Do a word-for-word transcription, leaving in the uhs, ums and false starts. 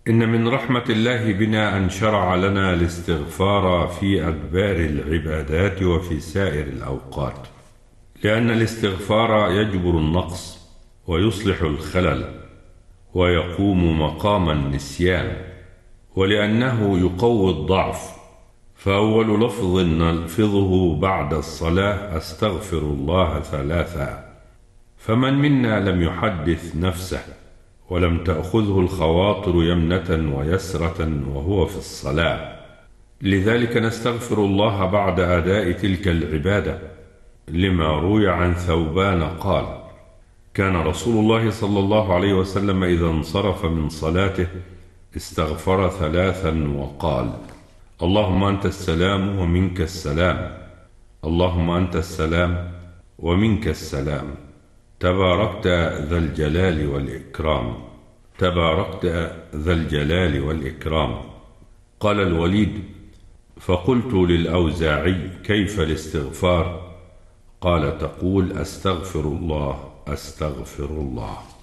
إن من رحمة الله بنا أن شرع لنا الاستغفار في أدبار العبادات وفي سائر الأوقات، لأن الاستغفار يجبر النقص ويصلح الخلل ويقوم مقام النسيان، ولأنه يقوي الضعف. فأول لفظ نلفظه بعد الصلاة أستغفر الله ثلاثا، فمن منا لم يحدث نفسه ولم تأخذه الخواطر يمنة ويسرة وهو في الصلاة؟ لذلك نستغفر الله بعد أداء تلك العبادة، لما روي عن ثوبان قال: كان رسول الله صلى الله عليه وسلم إذا انصرف من صلاته استغفر ثلاثا وقال: اللهم أنت السلام ومنك السلام، اللهم أنت السلام ومنك السلام، تباركت ذا الجلال والإكرام، تباركت ذا الجلال والإكرام. قال الوليد: فقلت للأوزاعي: كيف الاستغفار؟ قال: تقول أستغفر الله أستغفر الله.